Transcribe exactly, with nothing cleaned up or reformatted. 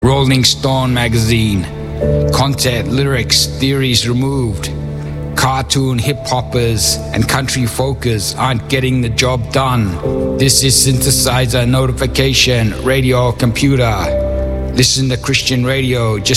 Rolling Stone magazine. Content, lyrics, theories removed. Cartoon hip-hoppers and country folkers aren't getting the job done. This is synthesizer notification, radio, computer. Listen to Christian radio just